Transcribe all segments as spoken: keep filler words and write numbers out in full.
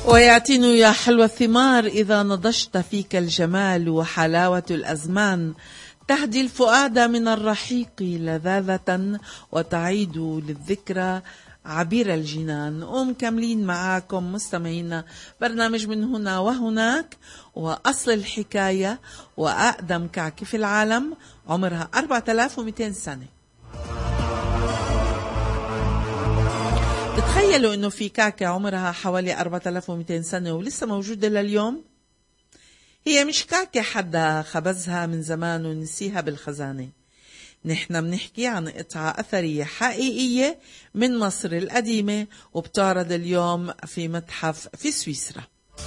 ويعتين يا حلوى الثمار إذا نضجت فيك الجمال وحلاوة الأزمان تهدي الفؤاد من الرحيق لذاذة وتعيد للذكرى عبير الجنان. ومكملين معاكم مستمعينا برنامج من هنا وهناك، وأصل الحكاية وأقدم كعكة في العالم عمرها أربعة آلاف ومئتين سنة. تتخيلوا انه في كعكة عمرها حوالي أربعة آلاف ومئتين سنة ولسه موجودة لليوم؟ هي مش كعكة حدا خبزها من زمان ونسيها بالخزانة. نحن بنحكي عن قطعة أثرية حقيقية من مصر القديمة وبتعرض اليوم في متحف في سويسرا،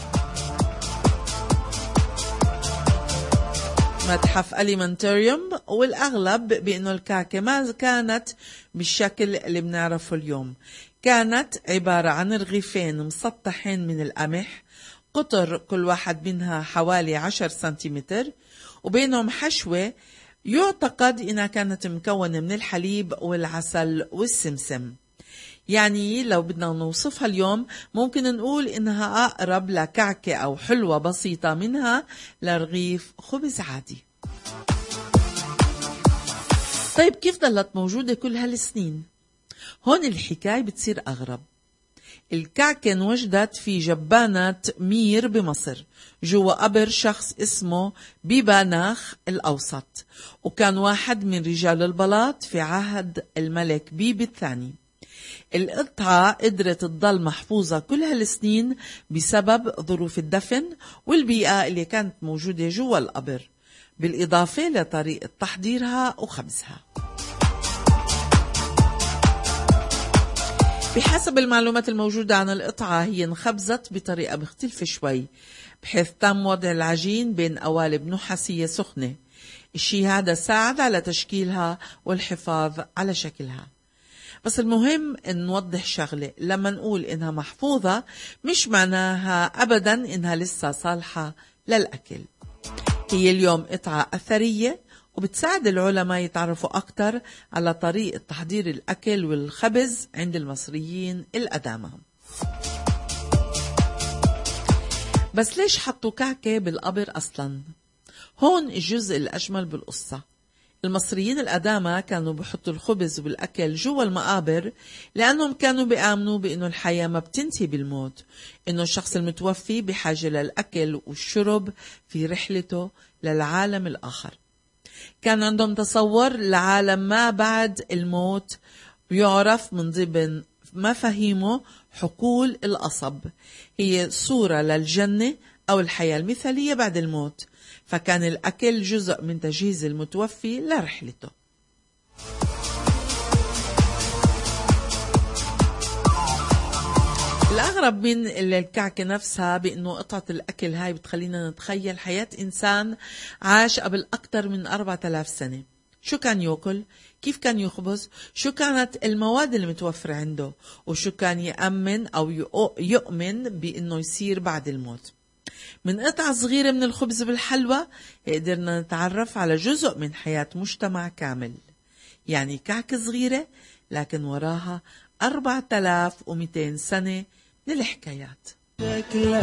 متحف أليمنتاريوم. والأغلب بأنه الكعكة ما كانت بالشكل اللي بنعرفه اليوم، كانت عبارة عن رغيفين مسطحين من القمح، قطر كل واحد منها حوالي عشر سنتيمتر، وبينهم حشوة يعتقد إنها كانت مكونة من الحليب والعسل والسمسم. يعني لو بدنا نوصفها اليوم ممكن نقول إنها أقرب لكعكة أو حلوة بسيطة منها لرغيف خبز عادي. طيب كيف ضلت موجودة كل هالسنين؟ هون الحكاية بتصير أغرب. الكعكة انوجدت في جبانة مير بمصر جوا قبر شخص اسمه بيباناخ الأوسط، وكان واحد من رجال البلاط في عهد الملك بيبي الثاني. القطعة قدرت تضل محفوظة كل هالسنين بسبب ظروف الدفن والبيئة اللي كانت موجودة جوا القبر، بالإضافة لطريقة تحضيرها وخبزها. بحسب المعلومات الموجودة عن القطعة هي انخبزت بطريقة مختلفة شوي، بحيث تم وضع العجين بين قوالب نحاسية سخنة. الشي هذا ساعد على تشكيلها والحفاظ على شكلها. بس المهم ان نوضح شغلة، لما نقول انها محفوظة مش معناها ابدا انها لسه صالحة للأكل. هي اليوم قطعة أثرية وبتساعد العلماء يتعرفوا أكتر على طريقة تحضير الأكل والخبز عند المصريين القدامى. بس ليش حطوا كعكة بالقبر أصلا؟ هون الجزء الأجمل بالقصة. المصريين القدامى كانوا بحطوا الخبز والأكل جوا المقابر لأنهم كانوا بيآمنوا بأنه الحياة ما بتنتهي بالموت، أنه الشخص المتوفي بحاجة للأكل والشرب في رحلته للعالم الآخر. كان عندهم تصور لعالم ما بعد الموت يعرف من ضمن مفاهيمه حقول القصب، هي صورة للجنة أو الحياة المثالية بعد الموت. فكان الأكل جزء من تجهيز المتوفي لرحلته. الأغرب من الكعكة نفسها بأنه قطعة الأكل هاي بتخلينا نتخيل حياة إنسان عاش قبل أكتر من أربعة آلاف سنة. شو كان يأكل؟ كيف كان يخبز؟ شو كانت المواد المتوفرة عنده؟ وشو كان يأمن أو يؤمن بأنه يصير بعد الموت؟ من قطعة صغيرة من الخبز بالحلوى قدرنا نتعرف على جزء من حياة مجتمع كامل. يعني كعكة صغيرة لكن وراها أربعة آلاف ومئتين سنة من الحكايات.